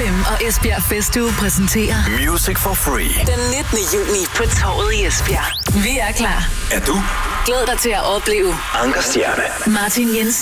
FM og Esbjerg Festuge præsenterer Music for Free. Den 19. juni på Torvet i Esbjerg. Vi er klar. Er du? Glæd dig til at opleve Anker Stjerne, Martin Jensen,